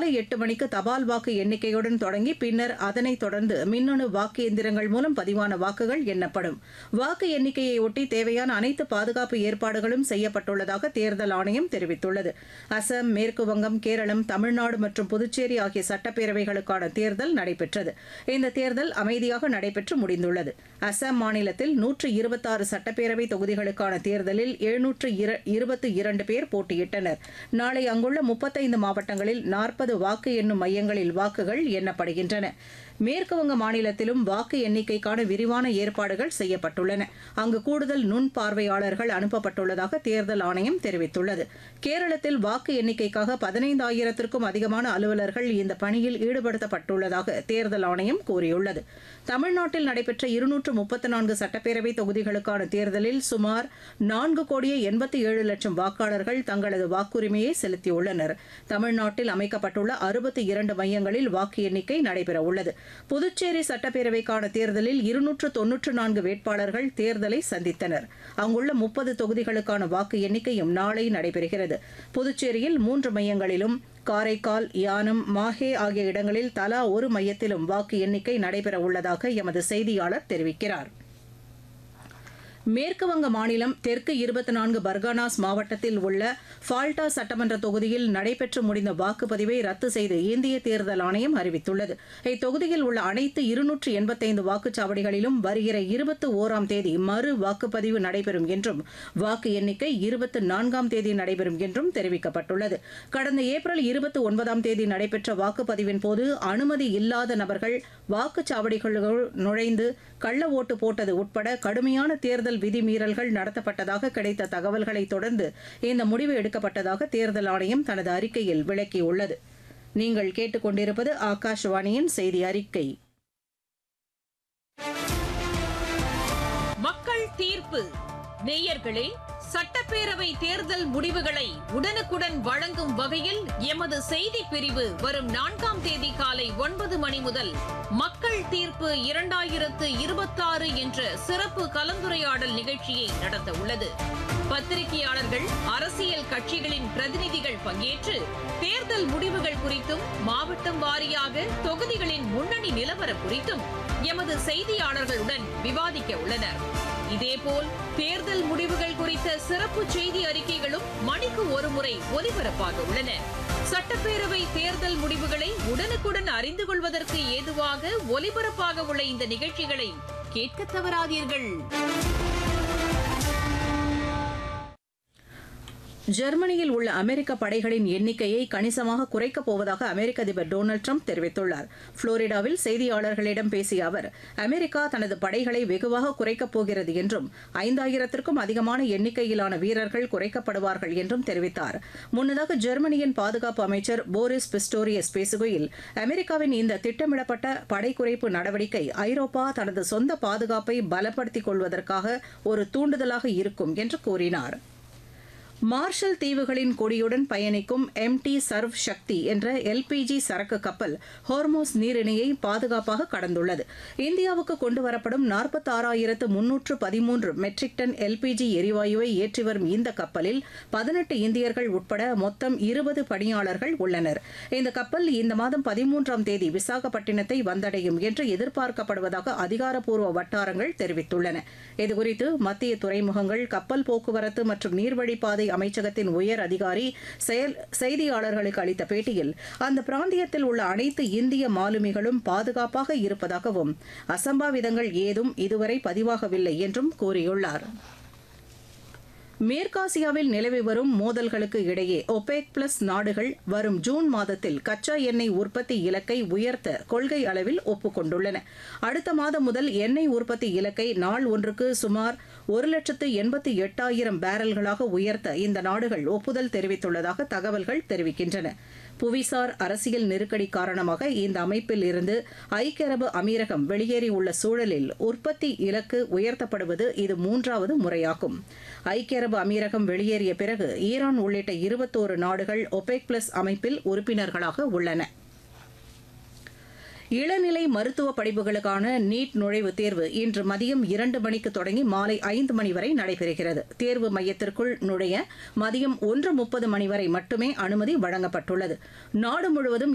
காலை 8 மணிக்கு தபால் வாக்கு எண்ணிக்கையுடன் தொடங்கி பின்னர் அதனைத் தொடர்ந்து மின்னணு வாக்கு எந்திரங்கள் மூலம் பதிவான வாக்குகள் எண்ணப்படும். வாக்கு எண்ணிக்கையொட்டி தேவையான அனைத்து பாதுகாப்பு ஏற்பாடுகளும் செய்யப்பட்டுள்ளதாக தேர்தல் ஆணையம் தெரிவித்துள்ளது. அசாம், மேற்குவங்கம், கேரளம், தமிழ்நாடு மற்றும் புதுச்சேரி ஆகிய சட்டப்பேரவைகளுக்கான தேர்தல் நடைபெற்றது. இந்த தேர்தல் அமைதியாக நடைபெற்று முடிந்துள்ளது. அசாம் மாநிலத்தில் 126 சட்டப்பேரவை தொகுதிகளுக்கான தேர்தலில் 722 பேர் போட்டியிட்டனர். நாளை அங்குள்ள 35 மாவட்டங்களில் 40 வாக்கு எண்ணும் மையங்களில் வாக்குகள் எண்ணப்படுகின்றன. மேற்குவங்க மாநிலத்திலும் வாக்கு எண்ணிக்கைக்கான விரிவான ஏற்பாடுகள் செய்யப்பட்டுள்ளன. அங்கு கூடுதல் நுண் பார்வையாளர்கள் அனுப்பப்பட்டுள்ளதாக தேர்தல் ஆணையம் தெரிவித்துள்ளது. கேரளத்தில் வாக்கு எண்ணிக்கைக்காக 15,000க்கும் அதிகமான அலுவலர்கள் இந்த பணியில் ஈடுபடுத்தப்பட்டுள்ளதாக தேர்தல் ஆணையம் கூறியுள்ளது. தமிழ்நாட்டில் நடைபெற்ற 234 சட்டப்பேரவை தொகுதிகளுக்கான தேர்தலில் சுமார் 4,87,00,000 வாக்காளர்கள் தங்களது வாக்குரிமையை செலுத்தியுள்ளனர். தமிழ்நாட்டில் அமைக்கப்பட்டுள்ள 62 மையங்களில் வாக்கு எண்ணிக்கை நடைபெறவுள்ளது. புதுச்சேரி சட்டப்பேரவைக்கான தேர்தலில் 294 வேட்பாளர்கள் தேர்தலை சந்தித்தனர். அங்குள்ள 30 தொகுதிகளுக்கான வாக்கு எண்ணிக்கையும் நாளை நடைபெறுகிறது. புதுச்சேரியில் 3 மையங்களிலும், காரைக்கால், யானம், மாஹே ஆகிய இடங்களில் தலா ஒரு மையத்திலும் வாக்கு எண்ணிக்கை நடைபெறவுள்ளதாக எமது செய்தியாளர் தெரிவிக்கிறார். மேற்குவங்க மாநிலம் தெற்கு 24 பர்கானாஸ் மாவட்டத்தில் உள்ள ஃபால்டா சட்டமன்ற தொகுதியில் நடைபெற்று முடிந்த வாக்குப்பதிவை ரத்து செய்து இந்திய தேர்தல் ஆணையம் அறிவித்துள்ளது. இத்தொகுதியில் உள்ள அனைத்து 285 வாக்குச்சாவடிகளிலும் வருகிற 21ஆம் தேதி மறு வாக்குப்பதிவு நடைபெறும் என்றும் வாக்கு எண்ணிக்கை 24ஆம் தேதி நடைபெறும் என்றும் தெரிவிக்கப்பட்டுள்ளது. கடந்த ஏப்ரல் 29ஆம் தேதி நடைபெற்ற வாக்குப்பதிவின் போது அனுமதி இல்லாத நபர்கள் வாக்குச்சாவடிகளுக்குள் நுழைந்து கள்ள ஓட்டு போட்டது உட்பட கடுமையான தேர்தல் விதிமீறல்கள் நடத்தப்பட்டதாக கிடைத்த தகவல்களை தொடர்ந்து இந்த முடிவு எடுக்கப்பட்டதாக தேர்தல் ஆணையம் தனது அறிக்கையில் விளக்கியுள்ளது. நீங்கள் கேட்டுக்கொண்டிருப்பது ஆகாஷவாணியின் செய்தி அறிக்கை. மக்கள் தீர்ப்பு. நேயர்களே, சட்டப்பேரவை தேர்தல் முடிவுகளை உடனுக்குடன் வழங்கும் வகையில் எமது செய்தி பிரிவு வரும் 4ஆம் தேதி காலை 9 மணி முதல் மக்கள் தீர்ப்பு 2026 என்ற சிறப்பு கலந்துரையாடல் நிகழ்ச்சியை நடத்த உள்ளது. பத்திரிகையாளர்கள், அரசியல் கட்சிகளின் பிரதிநிதிகள் பங்கேற்று தேர்தல் முடிவுகள் குறித்தும், மாவட்டம் வாரியாக தொகுதிகளின் முன்னணி நிலவரம் குறித்தும் எமது செய்தியாளர்களுடன் விவாதிக்க உள்ளனர். இதேபோல் தேர்தல் முடிவுகள் குறித்த சிறப்பு செய்தி அறிக்கைகளும் மணிக்கு ஒருமுறை ஒலிபரப்பாக உள்ளன. சட்டப்பேரவை தேர்தல் முடிவுகளை உடனுக்குடன் அறிந்து கொள்வதற்கு ஏதுவாக ஒலிபரப்பாக உள்ள இந்த நிகழ்ச்சிகளை கேட்க தவறாதீர்கள். ஜெர்மனியில் உள்ள அமெரிக்க படைகளின் எண்ணிக்கையை கணிசமாக குறைக்கப் போவதாக அமெரிக்க அதிபர் டொனால்டு ட்ரம்ப் தெரிவித்துள்ளார். புளோரிடாவில் செய்தியாளர்களிடம் பேசிய அவர், அமெரிக்கா தனது படைகளை வெகுவாக குறைக்கப் போகிறது என்றும் 5,000க்கும் அதிகமான எண்ணிக்கையிலான வீரர்கள் குறைக்கப்படுவார்கள் என்றும் தெரிவித்தார். முன்னதாக ஜெர்மனியின் பாதுகாப்பு அமைச்சர் போரிஸ் பிஸ்டோரியஸ் பேசுகையில், அமெரிக்காவின் இந்த திட்டமிடப்பட்ட படை குறைப்பு நடவடிக்கை ஐரோப்பா தனது சொந்த பாதுகாப்பை பலப்படுத்திக் கொள்வதற்காக ஒரு தூண்டுதலாக இருக்கும் என்று கூறினார். மார்ஷல் தீவுகளின் கொடியுடன் பயணிக்கும் MT சர்வ் சக்தி என்ற LPG சரக்கு கப்பல் ஹோர்மோஸ் நீரிணையை பாதுகாப்பாக கடந்துள்ளது. இந்தியாவுக்கு கொண்டுவரப்படும் 46,313 மெட்ரிக் டன் LPG எரிவாயுவை ஏற்றி வரும் இந்த கப்பலில் 18 இந்தியர்கள் உட்பட மொத்தம் 20 பணியாளர்கள் உள்ளனர். இந்த கப்பல் இந்த மாதம் 13ஆம் தேதி விசாகப்பட்டினத்தை வந்தடையும் என்று எதிர்பார்க்கப்படுவதாக அதிகாரப்பூர்வ வட்டாரங்கள் தெரிவித்துள்ளன. இதுகுறித்து மத்திய துறைமுகங்கள், கப்பல் போக்குவரத்து மற்றும் நீர்வழிப்பாதை அமைச்சகத்தின் உயர் அதிகாரி செய்தியாளர்களுக்கு அளித்த பேட்டியில், அந்த பிராந்தியத்தில் உள்ள அனைத்து இந்திய மாலுமிகளும் பாதுகாப்பாக இருப்பதாகவும் அசம்பாவிதங்கள் ஏதும் இதுவரை பதிவாகவில்லை என்றும் கூறியுள்ளார். மேற்காசியாவில் நிலவி வரும் மோதல்களுக்கு இடையே ஒபேக் பிளஸ் நாடுகள் வரும் ஜூன் மாதத்தில் கச்சா எண்ணெய் உற்பத்தி இலக்கை உயர்த்த கொள்கை அளவில் ஒப்புக்கொண்டுள்ளன. அடுத்த மாதம் முதல் எண்ணெய் உற்பத்தி இலக்கை நாள் ஒன்றுக்கு சுமார் 1,88,000 பேரல்களாக உயர்த்த இந்த நாடுகள் ஒப்புதல் தெரிவித்துள்ளதாக தகவல்கள் தெரிவிக்கின்றன. புவிசார் அரசியல் நெருக்கடி காரணமாக இந்த அமைப்பில் இருந்து ஐக்கிய அரபு அமீரகம் வெளியேறியுள்ள சூழலில் உற்பத்தி இலக்கு உயர்த்தப்படுவது இது 3வது முறையாகும். ஐக்கிய அரபு அமீரகம் வெளியேறிய பிறகு ஈரான் உள்ளிட்ட 21 நாடுகள் ஒபேக் பிளஸ் அமைப்பில் உறுப்பினர்களாக உள்ளன. இளநிலை மருத்துவ படிப்புகளுக்கான நீட் நுழைவுத் தேர்வு இன்று மதியம் 2 மணிக்கு தொடங்கி மாலை 5 மணி வரை நடைபெறுகிறது. தேர்வு மையத்திற்குள் நுழைய மதியம் 1:30 மணி வரை மட்டுமே அனுமதி வழங்கப்பட்டுள்ளது. நாடு முழுவதும்